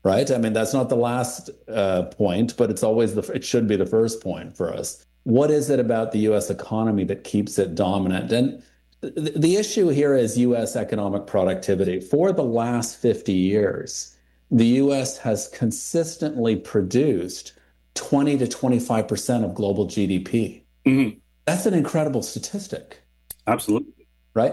right? I mean, that's not the last point, but it should be the first point for us. What is it about the US economy that keeps it dominant? And the issue here is US economic productivity. For the last 50 years, the US has consistently produced 20 to 25% of global GDP. Mm-hmm. That's an incredible statistic. Absolutely. Right?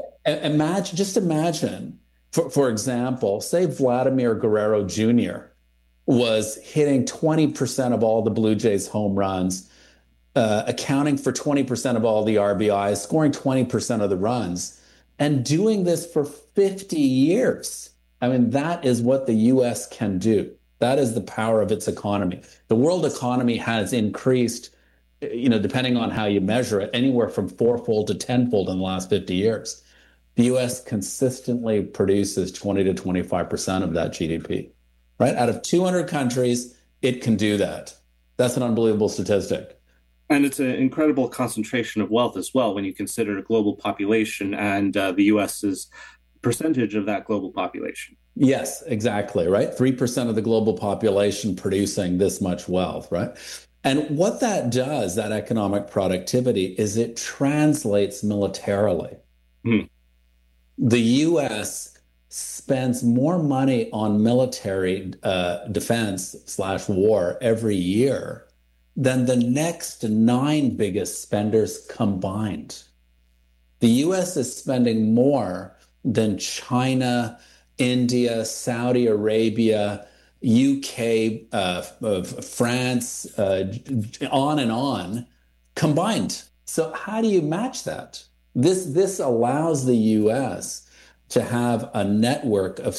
Imagine, for example, say Vladimir Guerrero Jr. was hitting 20% of all the Blue Jays home runs, accounting for 20% of all the RBIs, scoring 20% of the runs, and doing this for 50 years. I mean, that is what the US can do. That is the power of its economy. The world economy has increased, depending on how you measure it, anywhere from fourfold to tenfold in the last 50 years. The US consistently produces 20 to 25% of that GDP, right? Out of 200 countries, it can do that. That's an unbelievable statistic. And it's an incredible concentration of wealth as well when you consider the global population and the US's percentage of that global population. Yes, exactly, right? 3% of the global population producing this much wealth, right? And what that does, that economic productivity, is it translates militarily. Mm. The US spends more money on military defense/war every year than the next 9 biggest spenders combined. The US is spending more than China, India, Saudi Arabia, UK, France, on and on, combined. So how do you match that? This allows the US to have a network of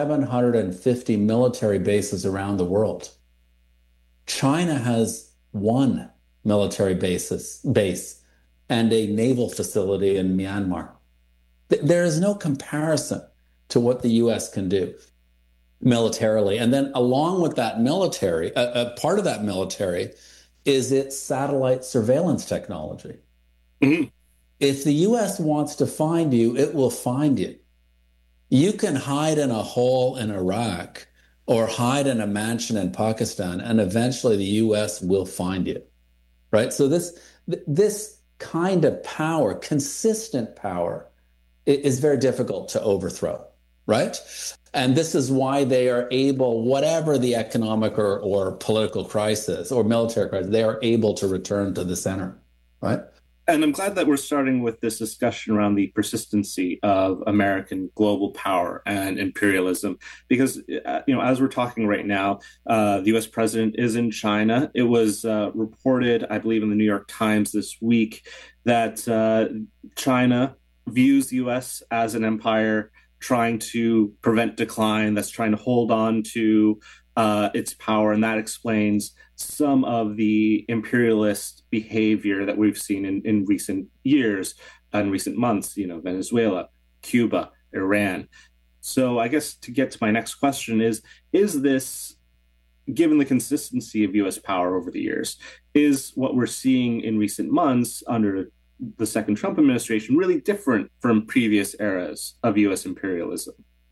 750 military bases around the world. China has 1 military base and a naval facility in Myanmar. There is no comparison to what the US can do militarily. And then along with that military, a part of that military is its satellite surveillance technology. Mm-hmm. If the US wants to find you, it will find you. You can hide in a hole in Iraq or hide in a mansion in Pakistan, and eventually the US will find you, right? So this kind of power, consistent power, is very difficult to overthrow, right? And this is why they are able, whatever the economic or political crisis or military crisis, they are able to return to the center, right? And I'm glad that we're starting with this discussion around the persistency of American global power and imperialism, because, as we're talking right now, the U.S. president is in China. It was reported, I believe, in the New York Times this week that China views the U.S. as an empire trying to prevent decline, that's trying to hold on to its power, and that explains some of the imperialist behavior that we've seen in recent years and recent months, Venezuela, Cuba, Iran. So I guess to get to my next question is this, given the consistency of U.S. power over the years, is what we're seeing in recent months under the second Trump administration really different from previous eras of U.S. imperialism?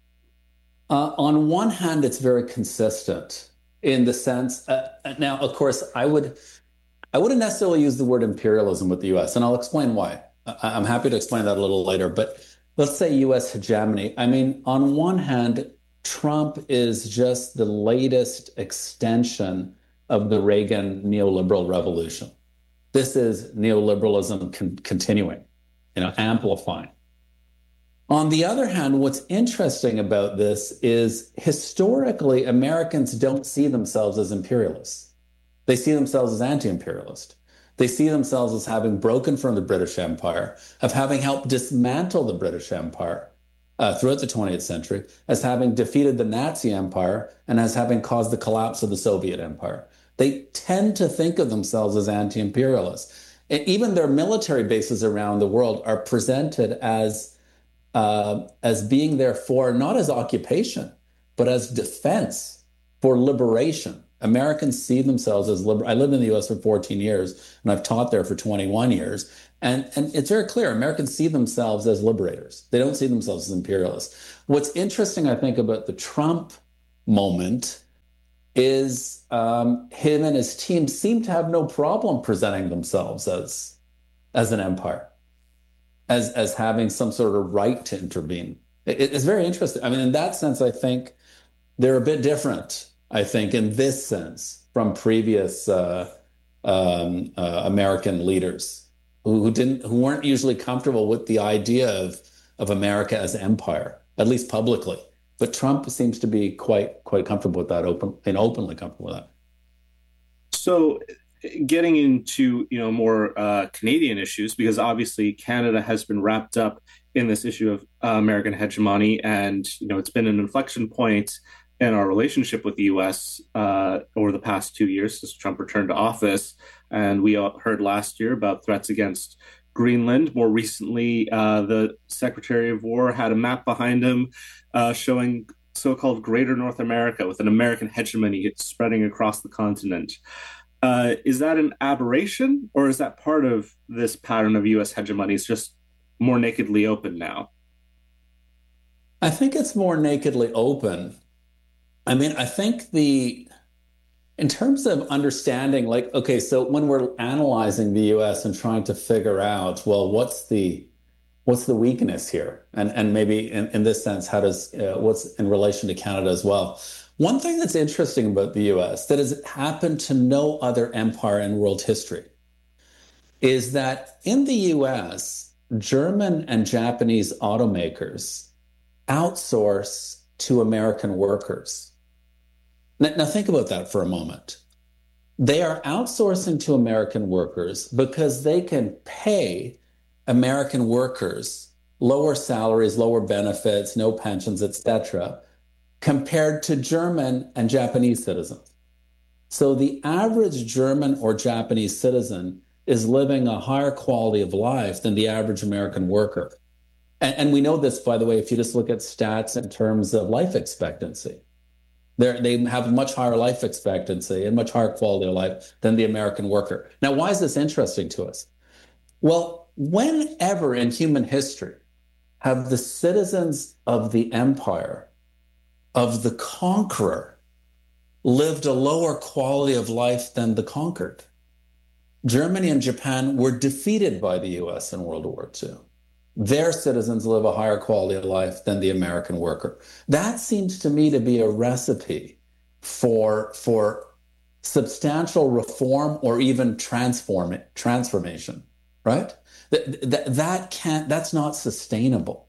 On one hand, it's very consistent in the sense, now, of course, I wouldn't necessarily use the word imperialism with the U.S., and I'll explain why. I'm happy to explain that a little later, but let's say U.S. hegemony. I mean, on one hand, Trump is just the latest extension of the Reagan neoliberal revolution. This is neoliberalism continuing, amplifying. On the other hand, what's interesting about this is historically, Americans don't see themselves as imperialists. They see themselves as anti-imperialist. They see themselves as having broken from the British Empire, of having helped dismantle the British Empire throughout the 20th century, as having defeated the Nazi Empire, and as having caused the collapse of the Soviet Empire. They tend to think of themselves as anti-imperialists. Even their military bases around the world are presented as being there for, not as occupation, but as defense, for liberation. Americans see themselves as I lived in the U.S. for 14 years, and I've taught there for 21 years. And it's very clear, Americans see themselves as liberators. They don't see themselves as imperialists. What's interesting, I think, about the Trump moment is him and his team seem to have no problem presenting themselves as an empire, as having some sort of right to intervene. It's very interesting. I mean, in that sense, I think they're a bit different, I think, in this sense from previous American leaders who weren't usually comfortable with the idea of America as empire, at least publicly. But Trump seems to be quite comfortable with that, openly comfortable with that. So, getting into more Canadian issues, because obviously Canada has been wrapped up in this issue of American hegemony, and it's been an inflection point in our relationship with the U.S. Over the past 2 years since Trump returned to office. And we heard last year about threats against Greenland. More recently, the Secretary of War had a map behind him showing so-called Greater North America with an American hegemony spreading across the continent. Is that an aberration, or is that part of this pattern of U.S. hegemony? It's just more nakedly open now? I think it's more nakedly open. I mean, I think in terms of understanding, like, okay, so when we're analyzing the U.S. and trying to figure out, well, what's the weakness here? And maybe in this sense, how does, what's in relation to Canada as well? One thing that's interesting about the U.S. that has happened to no other empire in world history is that in the U.S., German and Japanese automakers outsource to American workers. Now think about that for a moment. They are outsourcing to American workers because they can pay American workers lower salaries, lower benefits, no pensions, etc., compared to German and Japanese citizens. So the average German or Japanese citizen is living a higher quality of life than the average American worker. And we know this, by the way, if you just look at stats in terms of life expectancy. They have much higher life expectancy and much higher quality of life than the American worker. Now, why is this interesting to us? Well, whenever in human history have the citizens of the empire, of the conqueror, lived a lower quality of life than the conquered? Germany and Japan were defeated by the US in World War II. Their citizens live a higher quality of life than the American worker. That seems to me to be a recipe for substantial reform or even transformation, right? That's not sustainable.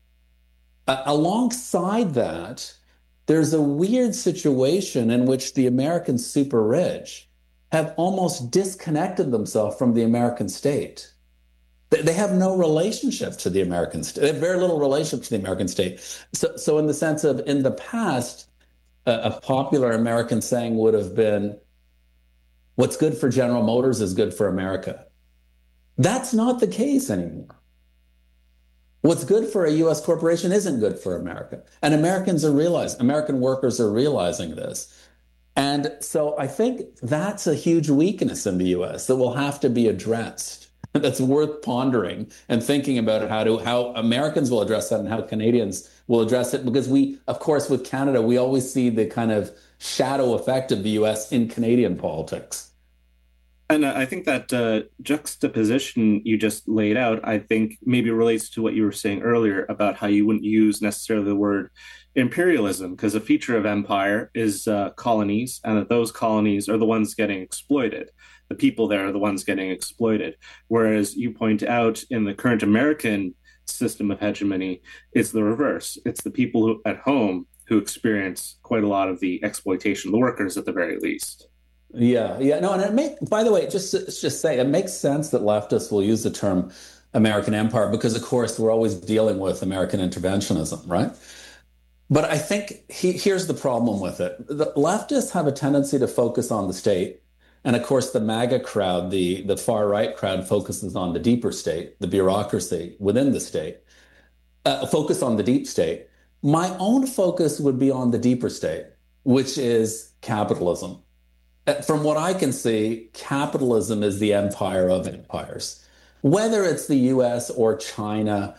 Alongside that, there's a weird situation in which the American super rich have almost disconnected themselves from the American state. They have no relationship to the American state. They have very little relationship to the American state. So in the sense of, in the past, a popular American saying would have been, what's good for General Motors is good for America. That's not the case anymore. What's good for a U.S. corporation isn't good for America. And American workers are realizing this. And so I think that's a huge weakness in the U.S. that will have to be addressed. That's worth pondering and thinking about how Americans will address that and how Canadians will address it. Because we, of course, with Canada, we always see the kind of shadow effect of the U.S. in Canadian politics. And I think that juxtaposition you just laid out, I think maybe relates to what you were saying earlier about how you wouldn't use necessarily the word imperialism, because a feature of empire is colonies, and that those colonies are the ones getting exploited. The people there are the ones getting exploited. Whereas you point out in the current American system of hegemony, it's the reverse. It's the people at home who experience quite a lot of the exploitation, the workers at the very least. Yeah. No, and by the way, just say it makes sense that leftists will use the term American empire because, of course, we're always dealing with American interventionism, right? But I think here's the problem with it. The leftists have a tendency to focus on the state. And of course, the MAGA crowd, the far right crowd focuses on the deeper state, the bureaucracy within the state, focus on the deep state. My own focus would be on the deeper state, which is capitalism. From what I can see, capitalism is the empire of empires. whether it's the US or China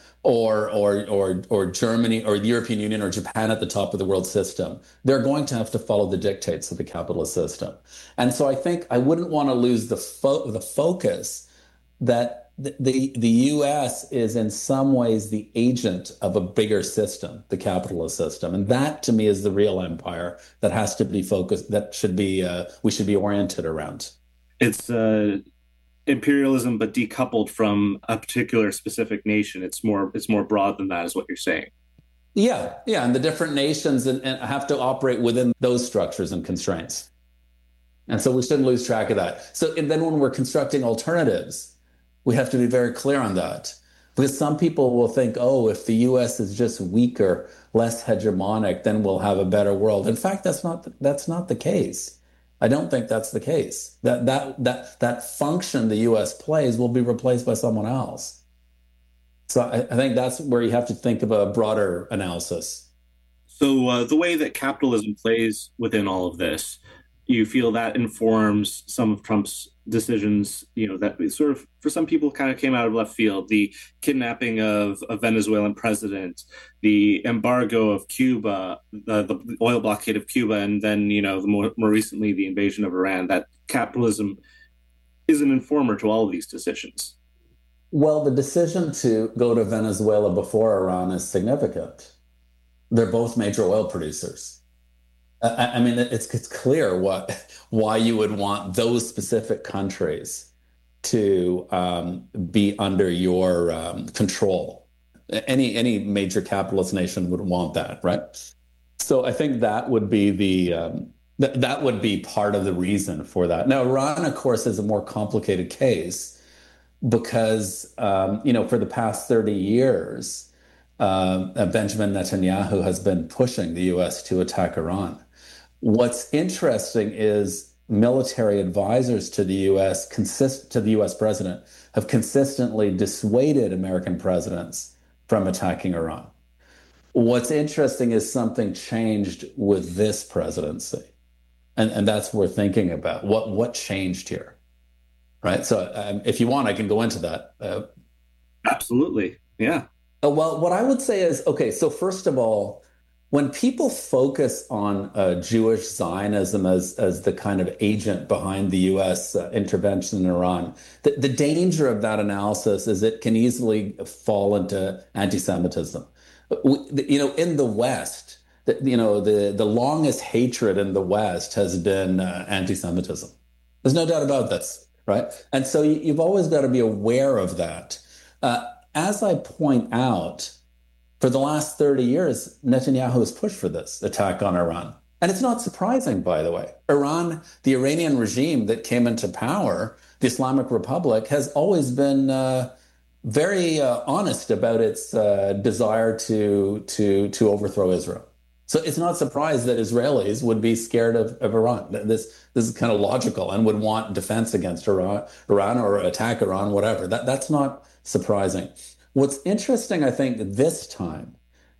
or Germany or the European Union or Japan at the top of the world system, they're going to have to follow the dictates of the capitalist system. And so I think I wouldn't want to lose the focus that the US is in some ways the agent of a bigger system, the capitalist system. And that to me is the real empire that has to be focused, that should be, we should be oriented around. It's imperialism, but decoupled from a particular specific nation. It's more broad than that, is what you're saying. Yeah, and the different nations and have to operate within those structures and constraints. And so we shouldn't lose track of that. So and then when we're constructing alternatives, we have to be very clear on that. Because some people will think, oh, if the US is just weaker, less hegemonic, then we'll have a better world. In fact, that's not the case. I don't think that's the case. That function the US plays will be replaced by someone else. So I think that's where you have to think of a broader analysis. So the way that capitalism plays within all of this, you feel that informs some of Trump's decisions, that sort of, for some people, kind of came out of left field. The kidnapping of a Venezuelan president, the embargo of Cuba, the oil blockade of Cuba, and then, more recently, the invasion of Iran, that capitalism is an informer to all of these decisions. Well, the decision to go to Venezuela before Iran is significant. They're both major oil producers. I mean, it's clear why you would want those specific countries to be under your control. Any major capitalist nation would want that, right? So I think that would be that would be part of the reason for that. Now, Iran, of course, is a more complicated case because for the past 30 years, Benjamin Netanyahu has been pushing the U.S. to attack Iran. What's interesting is military advisors to the U.S. to the U.S. president have consistently dissuaded American presidents from attacking Iran. What's interesting is something changed with this presidency, and that's what we're thinking about. What changed here, right? So, if you want, I can go into that. Absolutely, yeah. Well, what I would say is, okay. So first of all, when people focus on Jewish Zionism as the kind of agent behind the U.S. Intervention in Iran, the danger of that analysis is it can easily fall into anti-Semitism. In the West, the longest hatred in the West has been anti-Semitism. There's no doubt about this, right? And so you've always got to be aware of that. As I point out, for the last 30 years, Netanyahu has pushed for this attack on Iran. And it's not surprising, by the way. Iran, the Iranian regime that came into power, the Islamic Republic, has always been very honest about its desire to overthrow Israel. So it's not surprised that Israelis would be scared of Iran. This is kind of logical and would want defense against Iran or attack Iran, whatever. That's not surprising. What's interesting, I think, this time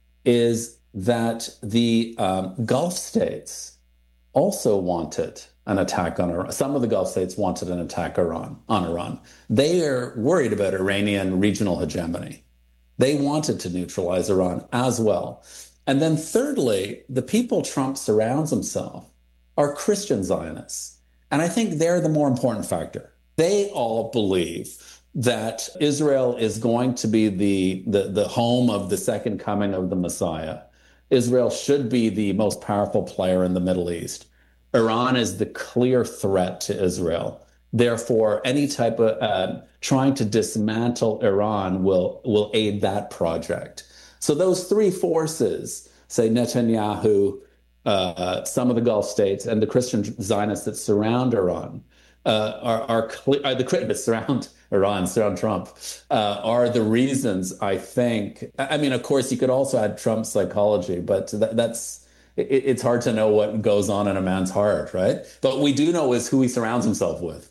is that the Gulf states also wanted an attack on Iran. Some of the Gulf states wanted an attack on Iran. They are worried about Iranian regional hegemony. They wanted to neutralize Iran as well. And then thirdly, the people Trump surrounds himself are Christian Zionists. And I think they're the more important factor. They all believe that Israel is going to be the home of the second coming of the Messiah. Israel should be the most powerful player in the Middle East. Iran is the clear threat to Israel. Therefore, any type of trying to dismantle Iran will aid that project. So those three forces, say Netanyahu, some of the Gulf states, and the Christian Zionists that surround Iran, are the surround Iran, surround Trump, are the reasons, I think. I mean, of course, you could also add Trump's psychology, but it's hard to know what goes on in a man's heart, right? But what we do know is who he surrounds himself with.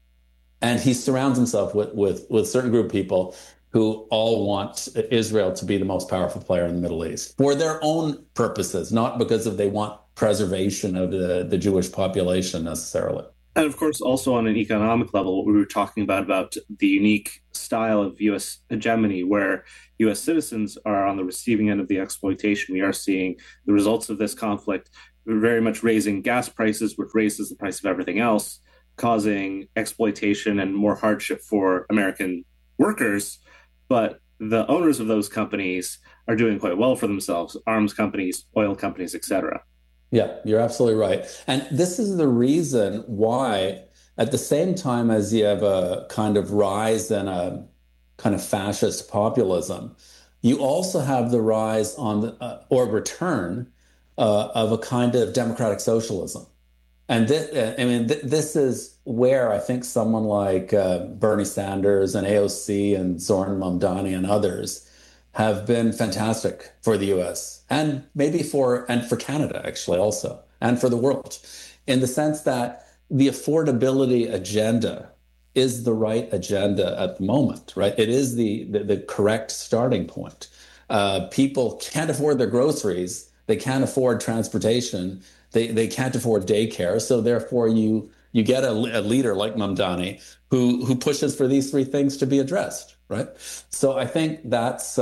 And he surrounds himself with a certain group of people who all want Israel to be the most powerful player in the Middle East for their own purposes, not because they want preservation of the Jewish population necessarily. And of course, also on an economic level, what we were talking about the unique style of U.S. hegemony, where U.S. citizens are on the receiving end of the exploitation. We are seeing the results of this conflict very much raising gas prices, which raises the price of everything else, causing exploitation and more hardship for American workers. But the owners of those companies are doing quite well for themselves, arms companies, oil companies, etc. Yeah, you're absolutely right. And this is the reason why, at the same time as you have a kind of rise in a kind of fascist populism, you also have the rise on the, or return of a kind of democratic socialism. And this, I mean, this is where I think someone like Bernie Sanders and AOC and Zoran Mamdani and others have been fantastic for the US and maybe for Canada actually also and for the world in the sense that the affordability agenda is the right agenda at the moment, right? It is the correct starting point. People can't afford their groceries, they can't afford transportation, they can't afford daycare, so therefore you get a leader like Mamdani who pushes for these three things to be addressed, right? So I think that's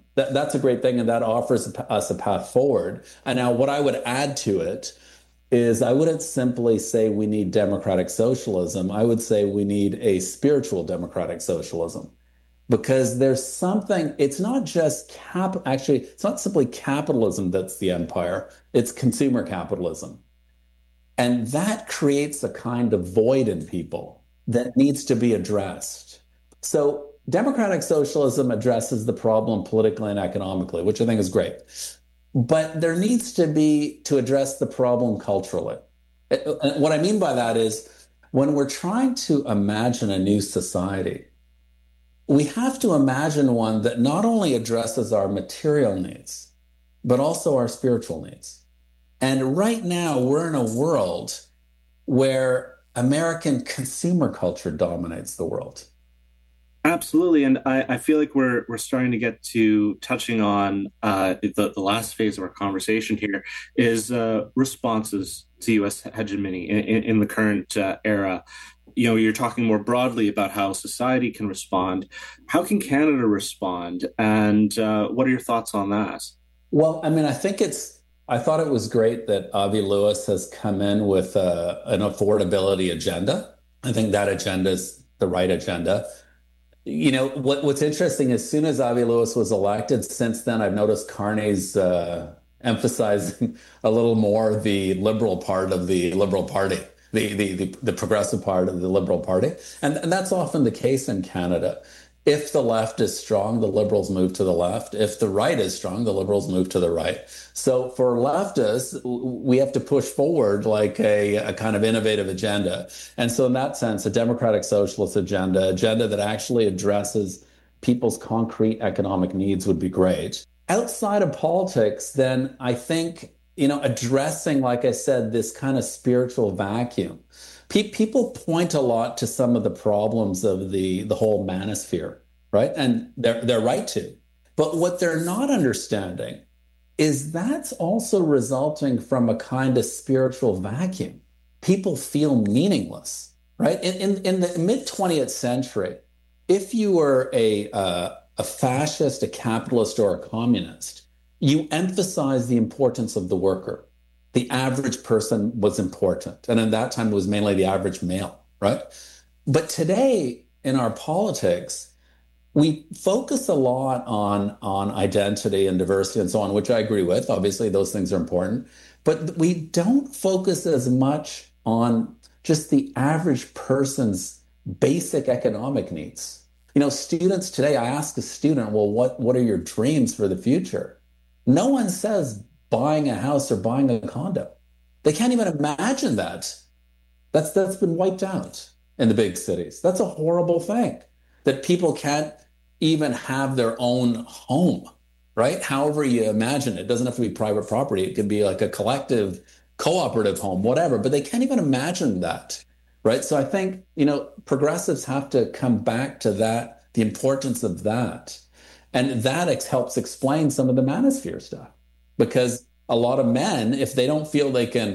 a great thing, and that offers us a path forward. And now, what I would add to it is I wouldn't simply say we need democratic socialism. I would say we need a spiritual democratic socialism because there's something. It's not just Actually, it's not simply capitalism that's the empire. It's consumer capitalism. And that creates a kind of void in people that needs to be addressed. So democratic socialism addresses the problem politically and economically, which I think is great. But there needs to be to address the problem culturally. And what I mean by that is when we're trying to imagine a new society, we have to imagine one that not only addresses our material needs, but also our spiritual needs. And right now, we're in a world where American consumer culture dominates the world. Absolutely, and I feel like we're starting to get to touching on the last phase of our conversation here is responses to U.S. hegemony in the current era. You know, you're talking more broadly about how society can respond. How can Canada respond, and what are your thoughts on that? Well, I mean, I thought it was great that Avi Lewis has come in with an affordability agenda. I think that agenda is the right agenda. You know, what's interesting, as soon as Avi Lewis was elected, since then, I've noticed Carney's emphasizing a little more the liberal part of the Liberal Party, the progressive part of the Liberal Party. And that's often the case in Canada. If the left is strong, the Liberals move to the left. If the right is strong, the Liberals move to the right. So for leftists, we have to push forward like a kind of innovative agenda. And so in that sense, a democratic socialist agenda that actually addresses people's concrete economic needs would be great. Outside of politics, then I think, you know, addressing, like I said, this kind of spiritual vacuum. People point a lot to some of the problems of the whole manosphere, right? And they're right to. But what they're not understanding is that's also resulting from a kind of spiritual vacuum. People feel meaningless, right? In the mid 20th century, if you were a fascist, a capitalist, or a communist, you emphasized the importance of the worker. The average person was important. And in that time, it was mainly the average male, right? But today, in our politics, we focus a lot on identity and diversity and so on, which I agree with. Obviously, those things are important. But we don't focus as much on just the average person's basic economic needs. You know, students today, I ask a student, well, what are your dreams for the future? No one says buying a house or buying a condo. They can't even imagine that. That's been wiped out in the big cities. That's a horrible thing that people can't even have their own home, right? However you imagine it. It doesn't have to be private property. It could be like a collective, cooperative home, whatever, but they can't even imagine that, right? So I think, you know, progressives have to come back to that, the importance of that. And that helps explain some of the manosphere stuff. Because a lot of men, if they don't feel they can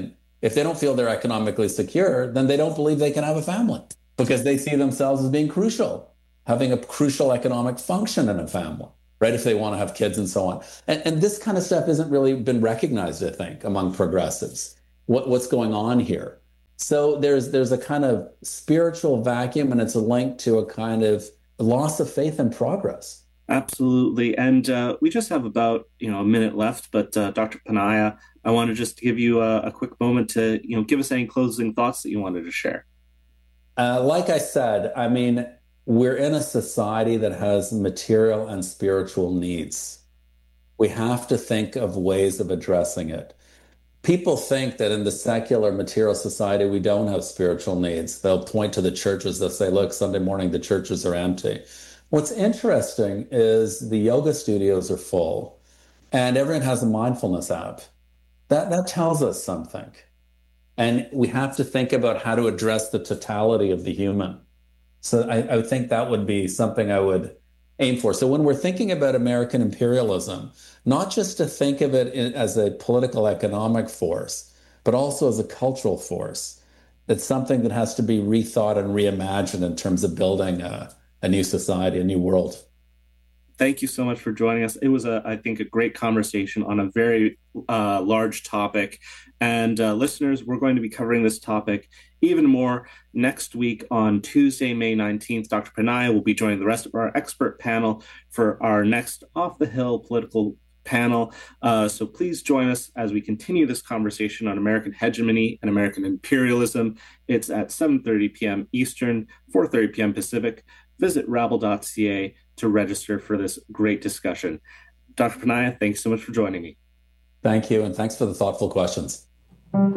If they don't feel they're economically secure, then they don't believe they can have a family because they see themselves as being crucial, having a crucial economic function in a family, right? If they want to have kids and so on. And this kind of stuff hasn't really been recognized, I think, among progressives. What's going on here? So there's a kind of spiritual vacuum, and it's a link to a kind of loss of faith in progress. Absolutely. And we just have about, a minute left, but Dr. Panaia, I want to just give you a quick moment to, give us any closing thoughts that you wanted to share. Like I said, I mean, we're in a society that has material and spiritual needs. We have to think of ways of addressing it. People think that in the secular material society, we don't have spiritual needs. They'll point to the churches. They'll say, look, Sunday morning, the churches are empty. What's interesting is the yoga studios are full and everyone has a mindfulness app. That tells us something. And we have to think about how to address the totality of the human. So I would think that would be something I would aim for. So when we're thinking about American imperialism, not just to think of it as a political economic force, but also as a cultural force. It's something that has to be rethought and reimagined in terms of building a new society, a new world. Thank you so much for joining us. It was, I think, a great conversation on a very large topic. And listeners, we're going to be covering this topic even more next week on Tuesday, May 19th. Dr. Panaia will be joining the rest of our expert panel for our next Off the Hill political panel. So please join us as we continue this conversation on American hegemony and American imperialism. It's at 7:30 p.m. Eastern, 4:30 p.m. Pacific. Visit rabble.ca to register for this great discussion. Dr. Panaia, thanks so much for joining me. Thank you, and thanks for the thoughtful questions.